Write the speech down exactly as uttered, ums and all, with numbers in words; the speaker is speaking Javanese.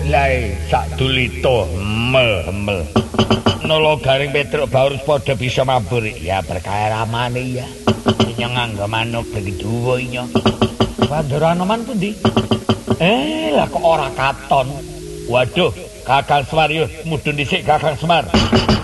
Lai sak dulito mel-mel. Nolo garing Petruk Baurus padha bisa mabur. Ya berkah ramane ya. Inya nganggo manuk begitu inya. Pandora Anoman pundi? Eh, lah kok ora katon. Waduh, Kakang Semar yo mudhun dhisik Kakang Semar.